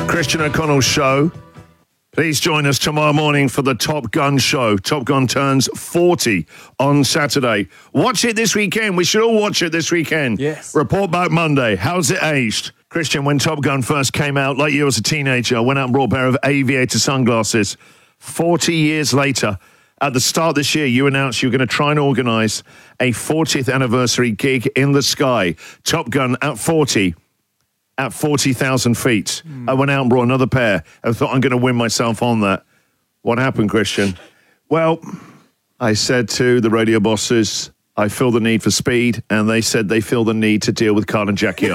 Christian O'Connell Show. Please join us tomorrow morning for the Top Gun show. Top Gun turns 40 on Saturday. Watch it this weekend. We should all watch it this weekend. Yes. Report back Monday. How's it aged? Christian, when Top Gun first came out, like you as a teenager, I went out and brought a pair of aviator sunglasses. 40 years later, at the start of this year, you announced you were going to try and organise a 40th anniversary gig in the sky. Top Gun at 40. At 40,000 feet. I went out and brought another pair and thought I'm going to win myself on that. What happened, Christian? Well, I said to the radio bosses, I feel the need for speed, and they said they feel the need to deal with Carl and Jackie O.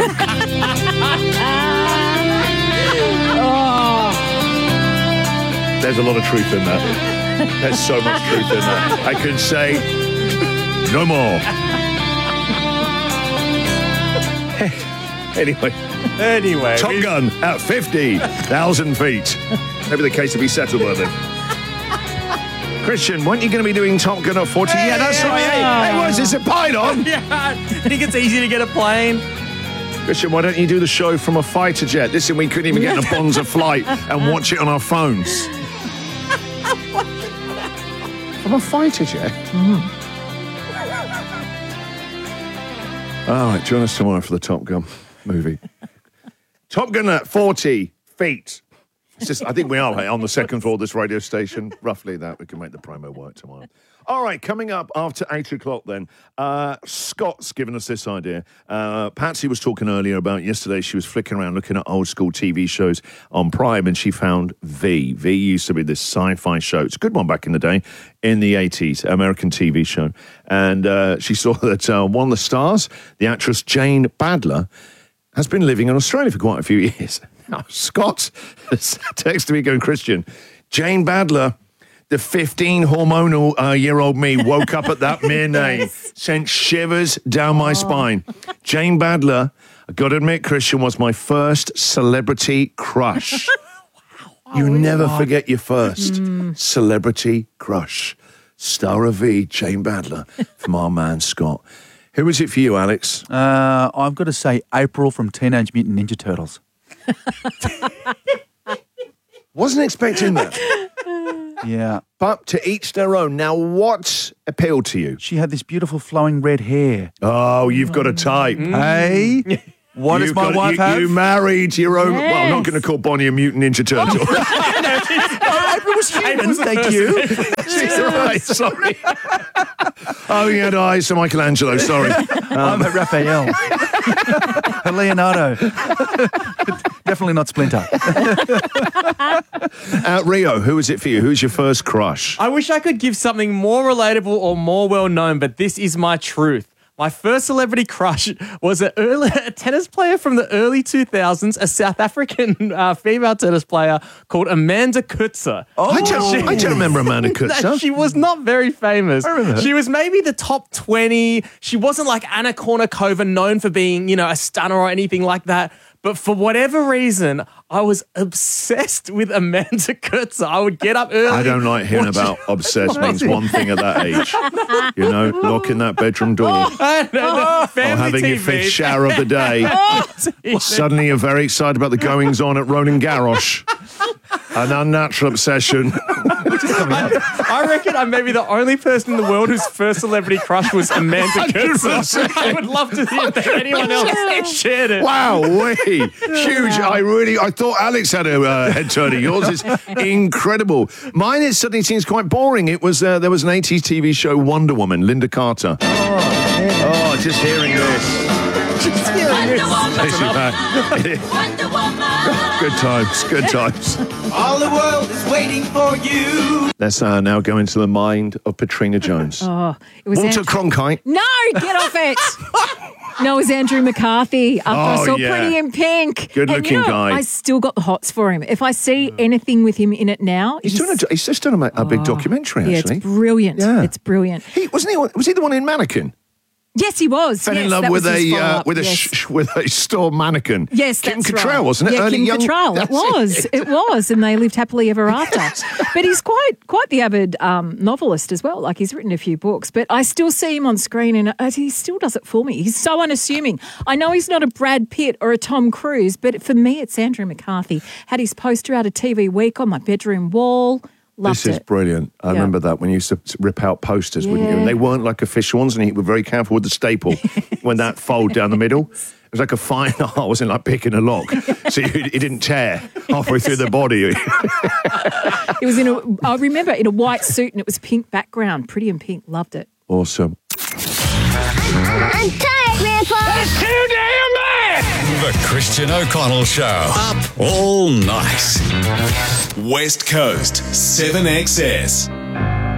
There's a lot of truth in that. There's so much truth in that. I could say no more. Anyway, Top Gun at 50,000 feet. Maybe the case will be settled by then. Christian, weren't you going to be doing Top Gun at 40? Yeah, that's right. Hey, what is this, a pylon? Yeah, I think it's easy to get a plane. Christian, why don't you do the show from a fighter jet? Listen, we couldn't even get in a Bonza flight and watch it on our phones. From a fighter jet? All right, join us tomorrow for the Top Gun movie. Top Gun at 40 feet. It's just, I think we are on the second floor of this radio station. Roughly that. We can make the promo work tomorrow. All right, coming up after 8 o'clock then, Scott's given us this idea. Patsy was talking earlier about yesterday. She was flicking around looking at old school TV shows on Prime, and she found V. V used to be this sci-fi show. It's a good one back in the day, in the 80s, American TV show. And she saw that one of the stars, the actress Jane Badler, has been living in Australia for quite a few years. Now, Scott has texted me going, Christian, Jane Badler, the 15 hormonal year-old me woke up at that mere name, sent shivers down my spine. Jane Badler, I got to admit, Christian, was my first celebrity crush. You never forget your first celebrity crush. Star of V, Jane Badler, from our man Scott. Who was it for you, Alex? I've got to say April from Teenage Mutant Ninja Turtles. Wasn't expecting that. Yeah. But to each their own. Now, what appealed to you? She had this beautiful flowing red hair. Oh, you've got a type. Hey? What does my wife have? You married your own... Well, I'm not going to call Bonnie a mutant Ninja Turtle. April was human, thank you. She's right, sorry. Oh, you had eyes for Michelangelo, sorry. I'm at Raphael. Leonardo. Definitely not Splinter. Rio, who was it for you? Who's your first crush? I wish I could give something more relatable or more well-known, but this is my truth. My first celebrity crush was a tennis player from the early 2000s, a South African female tennis player called Amanda Kutzer. Oh, I don't remember Amanda Kutzer. She was not very famous. I remember her. She was maybe the top 20. She wasn't like Anna Kournikova, known for being, a stunner or anything like that. But for whatever reason, I was obsessed with Amanda Kutzer. I would get up early. I don't like hearing about obsessed means one thing at that age. Locking that bedroom door. Or having your fifth shower of the day. Suddenly you're very excited about the goings-on at Roland Garros. An unnatural obsession. I reckon I'm maybe the only person in the world whose first celebrity crush was Amanda Kutzer. I would love to hear if anyone else shared it. Wow, huge. I thought Alex had a head turning. Yours is incredible. Mine suddenly seems quite boring. It was there was an 80s TV show, Wonder Woman, Linda Carter. Oh, just hearing this. Wonder Woman. Good times. All the world is waiting for you. Let's now go into the mind of Patrina Jones. Oh, it was Walter Cronkite. No, get off it. No, it was Andrew McCarthy. After I saw Pretty in Pink. Good-looking guy. I still got the hots for him. If I see anything with him in it now... He's just done a big documentary, actually. Yeah, it's brilliant. Yeah. It's brilliant. Was he the one in Mannequin? Yes, he was. Fell in Yes, love that with was his a follow-up, with a yes. with a store mannequin. Yes, Kim that's Cattrall, right. wasn't it? Yeah, Early Kim young. Cattrall. It That's was. It was, and they lived happily ever after. But he's quite the avid novelist as well. Like, he's written a few books. But I still see him on screen, and he still does it for me. He's so unassuming. I know he's not a Brad Pitt or a Tom Cruise, but for me, it's Andrew McCarthy. Had his poster out of TV Week on my bedroom wall. Loved This is it. brilliant. I remember that when you used to rip out posters, wouldn't you? And they weren't like official ones, and you were very careful with the staple when that fold down the middle. It was like a fine art. It wasn't like picking a lock. So it didn't tear halfway through the body. It was I remember, in a white suit, and it was pink background. Pretty in pink. Loved it. Awesome. I'm tired, Grandpa. That's too damn bad! The Christian O'Connell Show. Up all night. West Coast 7XS.